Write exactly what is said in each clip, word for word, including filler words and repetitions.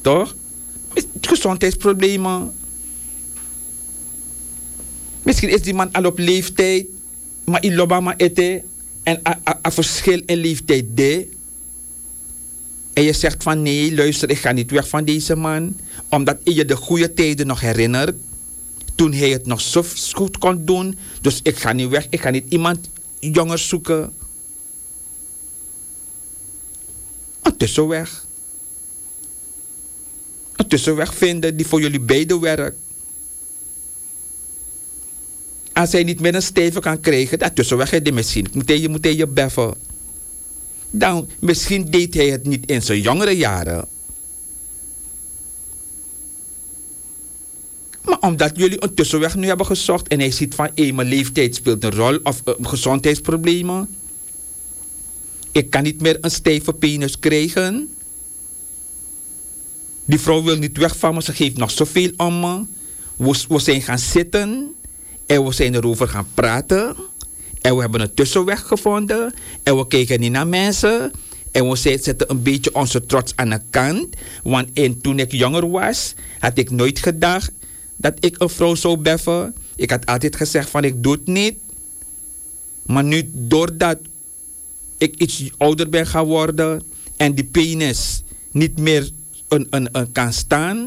Toch? Gezondheidsproblemen. Misschien is die man al op leeftijd, maar in Lobama ete en een verschil in leeftijd de. En je zegt van nee, luister, ik ga niet weg van deze man, omdat je de goede tijden nog herinnert, toen hij het nog zo goed kon doen. Dus ik ga niet weg, ik ga niet iemand jonger zoeken. Een tussenweg. Een tussenweg vinden die voor jullie beiden werkt. Als hij niet meer een stijve kan krijgen, dat tussenweg hij die misschien. Moet hij, moet hij je beffen. Dan, misschien deed hij het niet in zijn jongere jaren. Maar omdat jullie een tussenweg nu hebben gezocht en hij ziet van, hé, mijn leeftijd speelt een rol of uh, gezondheidsproblemen. Ik kan niet meer een stijve penis krijgen. Die vrouw wil niet weg van me, ze geeft nog zoveel om me. We, we zijn gaan zitten en we zijn erover gaan praten. En we hebben een tussenweg gevonden. En we kijken niet naar mensen. En we zetten een beetje onze trots aan de kant. Want in, toen ik jonger was, had ik nooit gedacht dat ik een vrouw zou beffen. Ik had altijd gezegd van ik doe het niet. Maar nu, doordat ik iets ouder ben gaan worden en die penis niet meer een, een, een kan staan,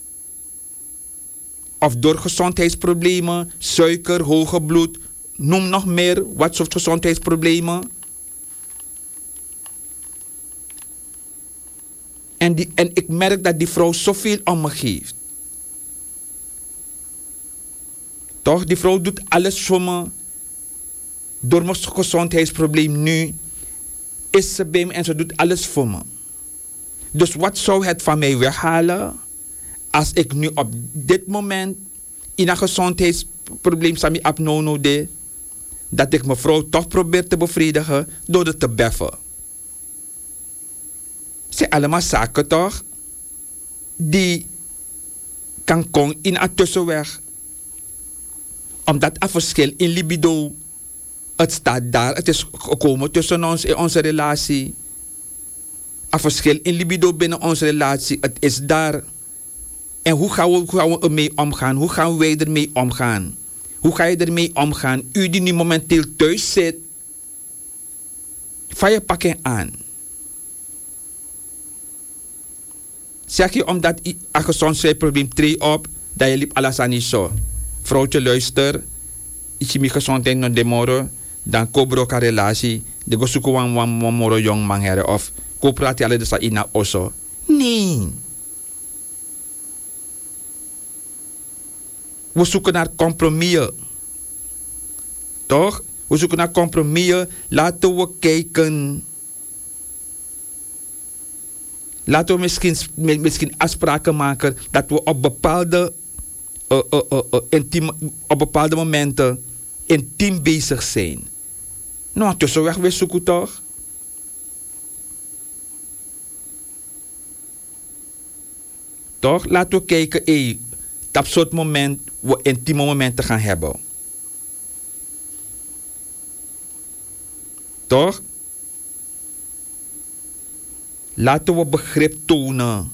of door gezondheidsproblemen, suiker, hoge bloed, noem nog meer wat soort gezondheidsproblemen. En, die, en ik merk dat die vrouw zoveel om me geeft. Toch? Die vrouw doet alles voor me. Door mijn gezondheidsprobleem nu is ze bij me en ze doet alles voor me. Dus wat zou het van mij weghalen als ik nu op dit moment in een gezondheidsprobleem sami abnono de, dat ik mijn vrouw toch probeer te bevredigen door het te beffen. Het zijn allemaal zaken toch die kan komen in een tussenweg. Omdat een verschil in libido, het staat daar, het is gekomen tussen ons in onze relatie. Een verschil in libido binnen onze relatie, het is daar. En hoe gaan we, hoe gaan we ermee omgaan? Hoe gaan wij ermee omgaan? Hoe ga je ermee omgaan? U die nu momenteel thuis zit, van je pakken aan. Zeg je omdat een gezondheidsprobleem treedt op, dat je liep alles aan niet zo. Vrouwtje, luister. Is je mijn gezondheid nog de morgen, dan koop je ook een relatie. De go zoeken wan wan wan moro jong man here of koop praat je alle dus in na osso. Nee. We zoeken naar compromissen. Toch? We zoeken naar compromissen. Laten we kijken. Laten we misschien, misschien afspraken maken dat we op bepaalde, uh, uh, uh, uh, intiem, op bepaalde momenten intiem bezig zijn. Nou, tussenweg we zoeken toch? Toch? Laten we kijken, hey, op soort moment we intieme momenten gaan hebben. Toch? Laten we begrip tonen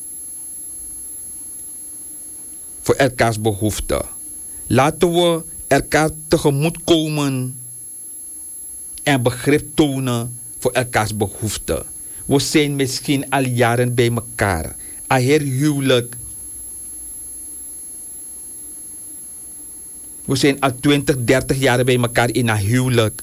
voor elkaars behoeften. Laten we elkaar tegemoet komen en begrip tonen voor elkaars behoeften. We zijn misschien al jaren bij elkaar. Een heer huwelijk. We zijn al twintig, dertig jaar bij elkaar in een huwelijk.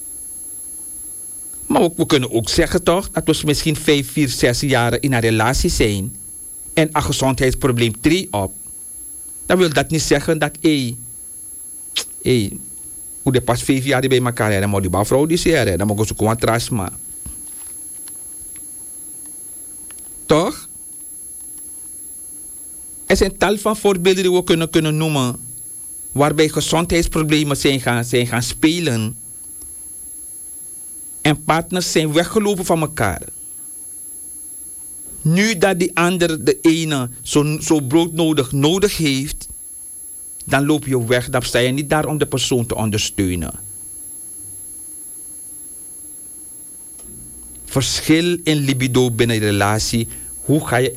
Maar we, we kunnen ook zeggen toch, dat we misschien vijf, vier, zes jaren in een relatie zijn en een gezondheidsprobleem treedt op. Dan wil dat niet zeggen dat, hé, hé, hoe de pas vijf jaar bij elkaar zijn, dan moet die bouwvrouw die zeggen, dan moet ik zoeken wat trasma. Toch? Er zijn tal van voorbeelden die we kunnen, kunnen noemen, waarbij gezondheidsproblemen zijn gaan, zijn gaan spelen. En partners zijn weggelopen van elkaar. Nu dat die ander de ene zo, zo broodnodig nodig heeft, dan loop je weg. Dan sta je niet daar om de persoon te ondersteunen. Verschil in libido binnen de relatie. Hoe ga je